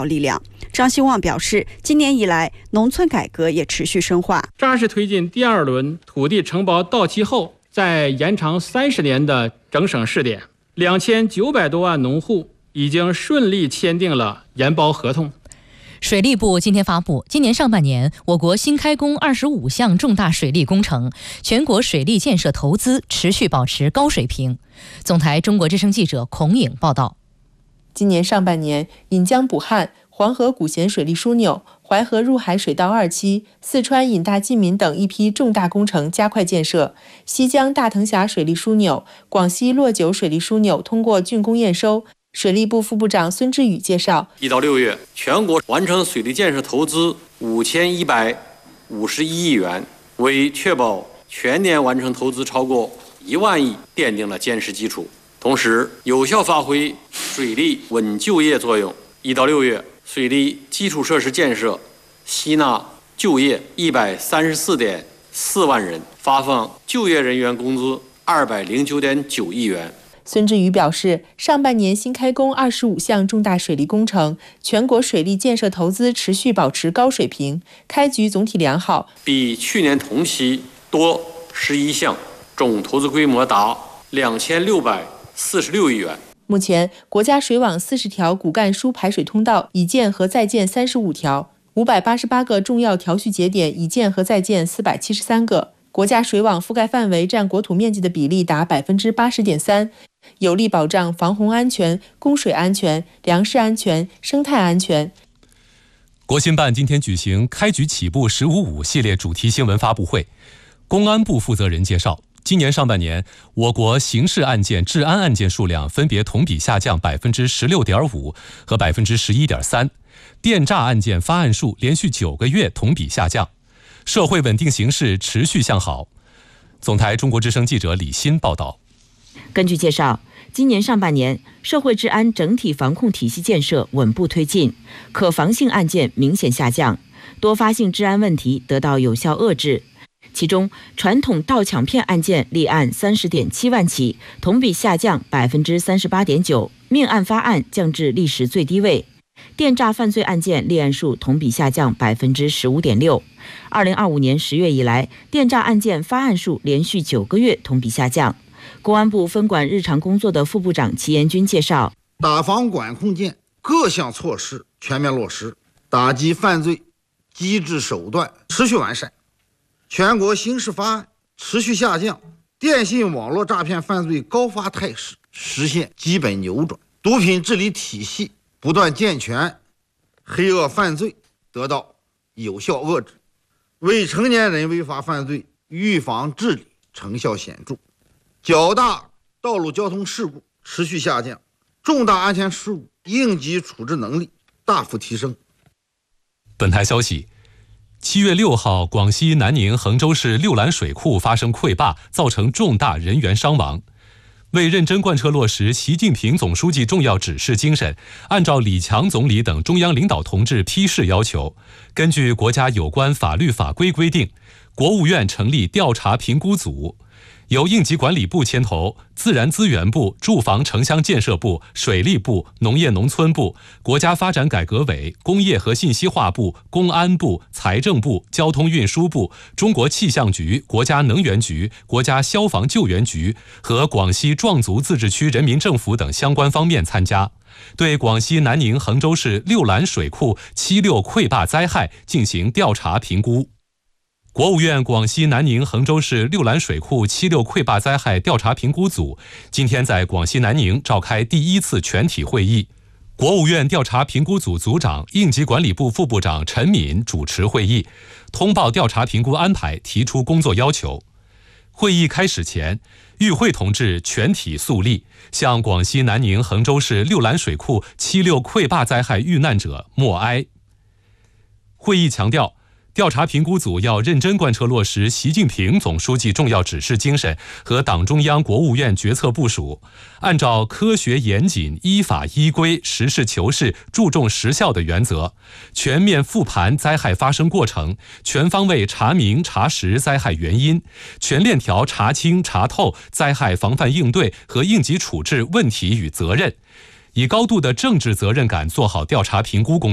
导力量。张兴旺表示，今年以来，农村改革也持续深化， 扎实推进第二轮土地承包到期后再延长30年的整省试点，2900多万农户已经顺利签订了研包合同。 水利部今天发布，今年上半年我国新开工25项重大水利工程，全国水利建设投资持续保持高水平。总台中国之声记者孔颖报道。 今年上半年，引江补汉、黄河古咸水利枢纽、淮河入海水道2期、四川引大济民等一批重大工程加快建设。西江大藤峡水利枢纽、广西洛九水利枢纽通过竣工验收。水利部副部长孙志宇介绍 ，1到6月，全国完成水利建设投资5151亿元，为确保全年完成投资超过1万亿奠定了坚实基础。同时，有效发挥水利稳就业作用。1到6月，水利基础设施建设吸纳就业134.4万人，发放就业人员工资209.9亿元。 孙志宇表示，上半年新开工25项重大水利工程，全国水利建设投资持续保持高水平，开局总体良好， 比去年同期多11项，总投资规模达2646亿元。 目前，国家水网40条骨干输排水通道已建和在建35条，588个重要调蓄节点已建和在建473个。国家水网覆盖范围占国土面积的比例达80.3%，有力保障防洪安全、供水安全、粮食安全、生态安全。 国新办今天举行开局起步“1055”系列主题新闻发布会，公安部负责人介绍，今年上半年，我国刑事案件、治安案件数量分别同比下降16.5%和11.3%，电诈案件发案数连续9个月同比下降。社会稳定形势持续向好。总台中国之声记者李欣报道。 根据介绍，今年上半年，社会治安整体防控体系建设稳步推进，可防性案件明显下降，多发性治安问题得到有效遏制。其中，传统盗抢骗案件立案30.7万起，同比下降38.9%，命案发案降至历史最低位。电诈犯罪案件立案数同比下降15.6%。2025年10月以来，电诈案件发案数连续9个月同比下降。公安部分管日常工作的副部长齐延军介绍， 打防管控键各项措施全面落实，打击犯罪机制手段持续完善，全国刑事发案持续下降，电信网络诈骗犯罪高发态势实现基本扭转，毒品治理体系不断健全，黑恶犯罪得到有效遏制，未成年人违法犯罪预防治理成效显著，较大道路交通事故持续下降，重大安全事故应急处置能力大幅提升。 本台消息，7月6号，广西南宁衡州市六兰水库发生溃坝，造成重大人员伤亡。为认真贯彻落实习近平总书记重要指示精神，按照李强总理等中央领导同志批示要求，根据国家有关法律法规规定，国务院成立调查评估组，由应急管理部牵头，自然资源部、住房城乡建设部、水利部、农业农村部、国家发展改革委、工业和信息化部、公安部、财政部、交通运输部、中国气象局、国家能源局、国家消防救援局和广西壮族自治区人民政府等相关方面参加，对广西南宁衡州市六兰水库7·6溃坝灾害进行调查评估。国务院广西南宁衡州市六兰水库7·6溃坝灾害调查评估组今天在广西南宁召开第1次全体会议，国务院调查评估组组长、应急管理部副部长陈敏主持会议，通报调查评估安排，提出工作要求。会议开始前，与会同志全体肃立，向广西南宁衡州市六兰水库7·6溃坝灾害遇难者默哀。会议强调，调查评估组要认真贯彻落实习近平总书记重要指示精神和党中央、国务院决策部署，按照科学严谨、依法依规、实事求是、注重实效的原则，全面复盘灾害发生过程，全方位查明查实灾害原因，全链条查清查透灾害防范应对和应急处置问题与责任，以高度的政治责任感做好调查评估工作。